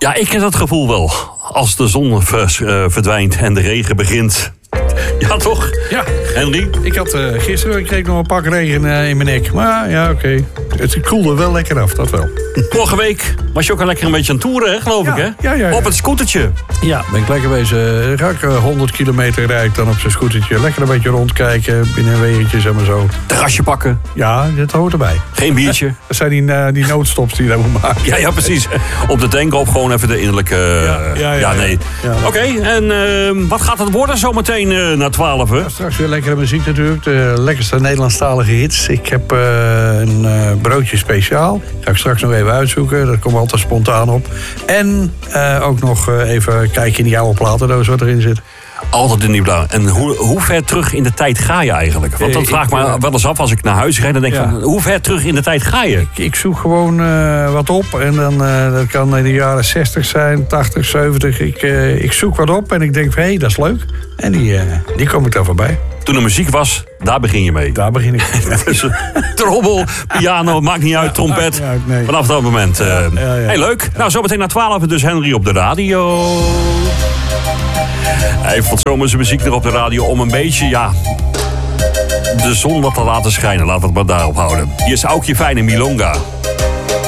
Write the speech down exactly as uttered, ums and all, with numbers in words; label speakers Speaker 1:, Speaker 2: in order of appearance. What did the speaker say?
Speaker 1: Ja, ik ken dat gevoel wel. Als de zon vers, uh, verdwijnt en de regen begint. Ja, toch?
Speaker 2: Ja.
Speaker 1: Henry?
Speaker 2: Ik had uh, gisteren ik kreeg nog een pak regen uh, in mijn nek. Maar ja, oké. Okay. Het koelde wel lekker af, dat wel.
Speaker 1: Vorige week was je ook al lekker een beetje aan het toeren, hè, geloof
Speaker 2: ja,
Speaker 1: ik, hè?
Speaker 2: Ja, ja, ja.
Speaker 1: Op het scootertje.
Speaker 2: Ja, ben ik lekker bezig. Ga ik uh, honderd kilometer rijd dan op zijn scootertje. Lekker een beetje rondkijken, binnen een wegentje, zeg maar zo.
Speaker 1: Terrasje pakken.
Speaker 2: Ja, dat hoort erbij.
Speaker 1: Geen biertje.
Speaker 2: Dat zijn die, uh, die noodstops die je daar moet maken.
Speaker 1: Ja, ja, precies. Op de tank of gewoon even de innerlijke... Uh,
Speaker 2: ja, ja, ja,
Speaker 1: ja, nee.
Speaker 2: Ja, ja.
Speaker 1: Oké, okay, en uh, wat gaat het worden zometeen uh, na twaalf?
Speaker 2: Ja, straks weer lekkere muziek natuurlijk. De lekkerste Nederlandstalige hits. Ik heb uh, een uh, broodje speciaal. Ga ik straks nog even uitzoeken. Dat komt altijd spontaan op. En uh, ook nog uh, even kijken in die oude platendoos wat erin zit.
Speaker 1: Altijd in die blauw. En hoe, hoe ver terug in de tijd ga je eigenlijk? Want dat vraag ik me wel eens af als ik naar huis rijd. Dan denk ik ja. van, hoe ver terug in de tijd ga je?
Speaker 2: Ik, ik zoek gewoon uh, wat op. En dan, uh, dat kan in de jaren zestig zijn, tachtig, zeventig. Ik, uh, ik zoek wat op en ik denk van, hé, hey, dat is leuk. En die, uh, die kom ik daar voorbij.
Speaker 1: Toen er muziek was, daar begin je mee.
Speaker 2: Daar begin ik mee.
Speaker 1: Dus, trommel, piano, maakt niet uit, trompet.
Speaker 2: Ja, nee.
Speaker 1: Vanaf dat moment. Uh, ja, ja, ja. Hey, leuk. Ja. Nou, zometeen na twaalf dus Henry op de radio. Hij heeft wat zomerse muziek er op de radio om een beetje, ja, de zon wat te laten schijnen. Laat het maar daarop houden. Hier is Aukje Fijn en Milonga.